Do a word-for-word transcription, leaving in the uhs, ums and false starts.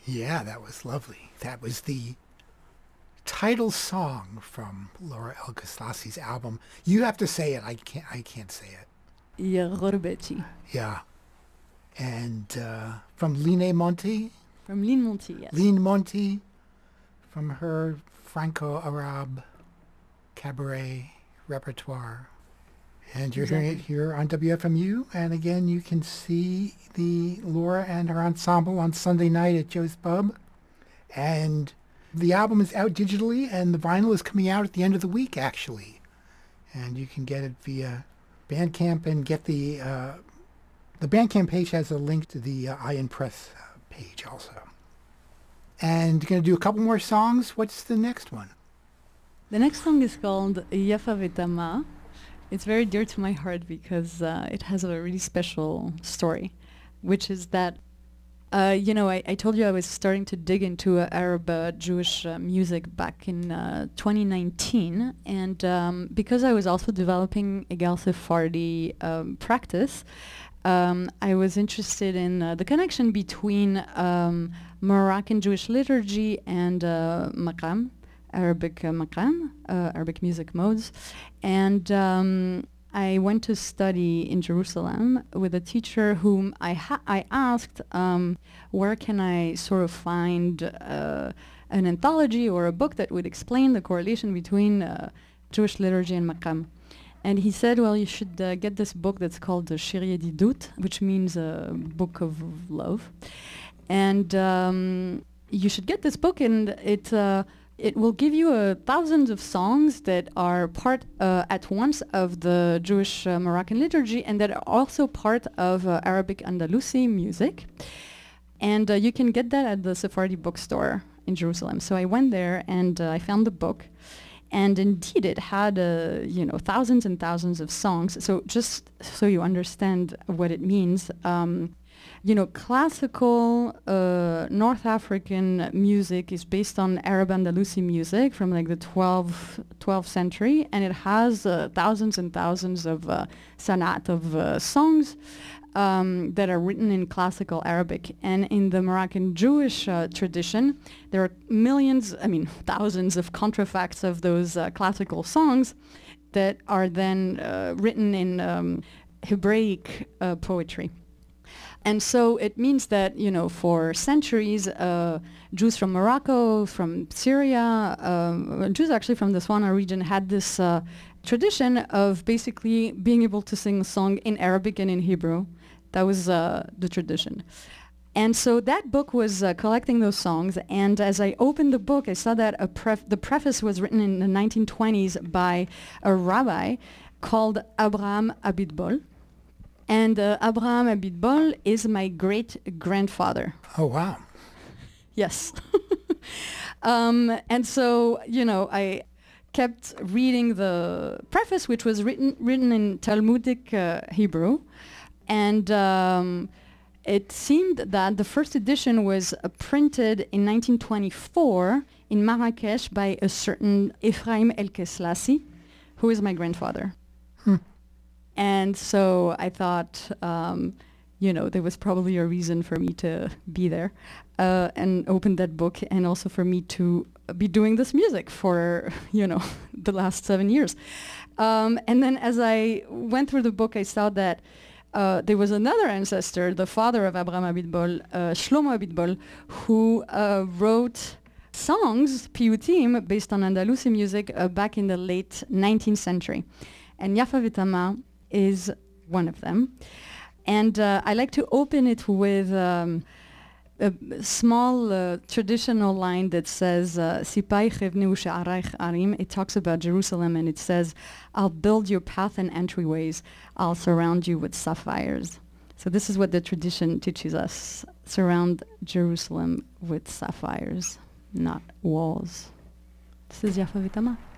Yeah, that was lovely. That was the title song from Laura Elgeslassi's album. You have to say it. I can't. I can't say it. Yerorbechi. Yeah. And uh, from Line Monti. From Line Monti, yes. Line Monti, from her Franco-Arab cabaret repertoire. And you're Exactly. hearing it here on W F M U. And again, you can see the Laura and her ensemble on Sunday night at Joe's Pub. And the album is out digitally, and the vinyl is coming out at the end of the week, actually. And you can get it via Bandcamp and get the... Uh, the Bandcamp page has a link to the uh, Iron Press uh, page also. And going to do a couple more songs. What's the next one? The next song is called Yafa Vetama. It's very dear to my heart because uh, it has a really special story, which is that, uh, you know, I, I told you I was starting to dig into uh, Arab uh, Jewish uh, music back in uh, twenty nineteen. And um, because I was also developing Egal Sephardi um, practice, um, I was interested in uh, the connection between um, Moroccan Jewish liturgy and uh, maqam, Arabic uh, maqam, uh, Arabic music modes. And um, I went to study in Jerusalem with a teacher whom I ha- I asked, um, where can I sort of find uh, an anthology or a book that would explain the correlation between uh, Jewish liturgy and maqam. And he said, well, you should uh, get this book that's called the Shir Yedidut, which means a book of love. And um, you should get this book, and it uh, it will give you uh, thousands of songs that are part uh, at once of the Jewish uh, Moroccan liturgy and that are also part of uh, Arabic Andalusi music. And uh, you can get that at the Sephardi bookstore in Jerusalem. So I went there and uh, I found the book. And indeed, it had, uh, you know, thousands and thousands of songs. So just so you understand what it means, um, you know, classical uh, North African music is based on Arab Andalusi music from like the twelfth, twelfth century, and it has uh, thousands and thousands of uh, sanat, of uh, songs um, that are written in classical Arabic. And in the Moroccan Jewish uh, tradition, there are millions, I mean, thousands of contrafacts of those uh, classical songs that are then uh, written in um, Hebraic uh, poetry. And so it means that, you know, for centuries, uh, Jews from Morocco, from Syria, um, Jews actually from the Swana region had this uh, tradition of basically being able to sing a song in Arabic and in Hebrew. That was uh, the tradition. And so that book was uh, collecting those songs, and as I opened the book, I saw that a pref- the preface was written in the nineteen twenties by a rabbi called Abraham Abitbol. And uh, Abraham Abitbol is my great-grandfather. Oh, wow. Yes. um, and so, you know, I kept reading the preface, which was written written in Talmudic uh, Hebrew. And um, it seemed that the first edition was uh, printed in nineteen twenty-four in Marrakesh by a certain Ephraim Elkeslassi, who is my grandfather. Hmm. And so I thought, um, you know, there was probably a reason for me to be there uh, and open that book, and also for me to be doing this music for, you know, the last seven years. Um, and then as I went through the book, I saw that uh, there was another ancestor, the father of Abraham Abitbol, uh, Shlomo Abitbol, who uh, wrote songs, piyutim, based on Andalusi music uh, back in the late nineteenth century. And Yafa Vetama is one of them. And uh, I like to open it with um, a small uh, traditional line that says, Sipai chevneu she'araich arim. It talks about Jerusalem, and it says, I'll build your path and entryways. I'll surround you with sapphires. So this is what the tradition teaches us. Surround Jerusalem with sapphires, not walls. This is Yafa Vetama.